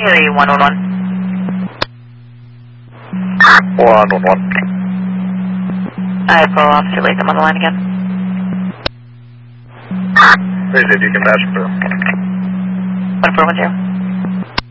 Erie 111. 111. I have Pro Officer Latham on the line again. Raise it, you can pass through. 1410.